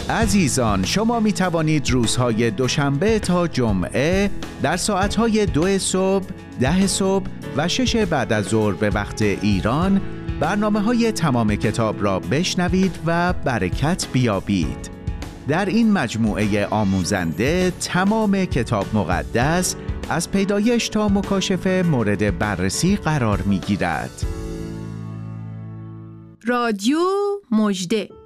عزیزان، شما می توانید روزهای دوشنبه تا جمعه در ساعتهای 2 صبح، 10 صبح و 6 بعد از ظهر به وقت ایران برنامه‌های تمام کتاب را بشنوید و برکت بیابید. در این مجموعه آموزنده تمام کتاب مقدس از پیدایش تا مکاشفه مورد بررسی قرار می‌گیرد. رادیو مژده